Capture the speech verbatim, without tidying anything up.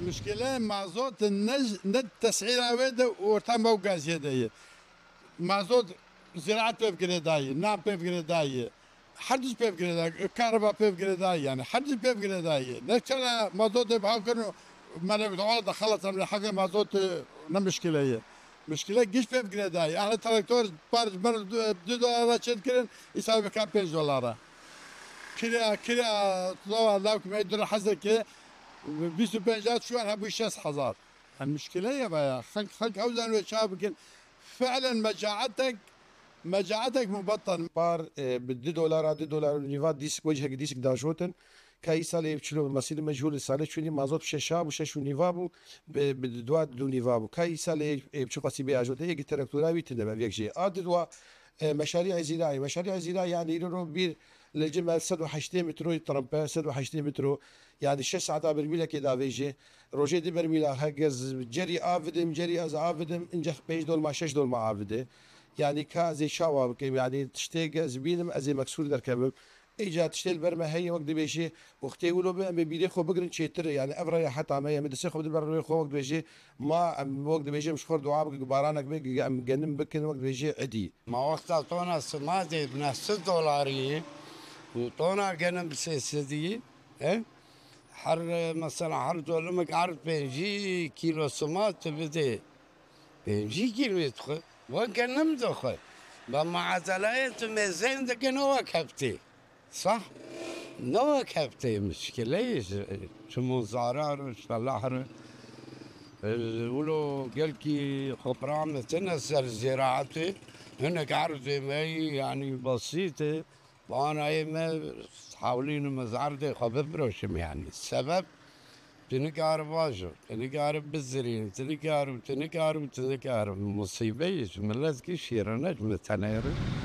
مشكلة مازوت النج ند تسعير ويدا ورتم موقع زيادة مازوت زراعة بيف قرداي نام بيف قرداي حدث بيف قرداي كهرباء بيف قرداي يعني حدث بيف قرداي نكتر مازوت بحاول ما نبغى دخلت من حاجة مازوت نمشكلة هي مشكلة جيش بيف قرداي أنا تراكتور بارج مر دو دولار شد كرن يساوي كام بينج دولار كلا كلا طلع لاك ما يدري حزر كده بيسو بنجات شو أنا بيشاس حزار المشكلة يا بيا خلق خلق أوزان وشاب فعلا مجاعتك مجاعتك مبطن بار بدي دولار دي دولار نيفا ديسك وجهك ديسك داشوتن كاي سالي بتشلو مسير مجهول سالي شوني مازوت بششاب وشش نيفابو بدوات دو نيفابو كاي سالي بتشو قصي بي اجوت هي تراكتوراوي تندم بيك شيء ادوا مشاريع زراعي مشاريع زراعي يعني يرو بير للجمال سد وحشتين مترو ترامبا سد وحشتين مترو يعني شش ساعات برميلا كده فيجي روجي دي برميلا هجز جري افدم جري از افدم انجح بيج دول ما شش دول ما افده يعني كازي شاوا يعني تشتيق زبينم ازي مكسور در كبب اجا تشتيل برما هي وقت بيجي وقت يقولوا بيدي خو بقرن شيتر يعني افرا حتى ما يمد خو بدل خو وقت بيجي ما وقت بيجي مش خور دعاء بارانك بيجي جنن بكن وقت بيجي عدي ما وقت اعطونا السماد بنفس دولاريه وطونا جنن بسيسدي اه حر مثلا حر دولمك عرض بيجي كيلو سماد تبدي بيجي كيلو يدخل وكان مدخل بما عزلايت ميزين دك نو كفتي صح نو كفتي مشكلة شو زارار وش فلاحر ولو قالكي خبران تنسر زراعتي هناك عرض مي يعني بسيطة وانا ما حاولين مزعرتي خببروشم يعني السبب تنكار باجو تنكار بالزرين تنكار تنكار تنكار مصيبة من لازم كشيرة نجم تنير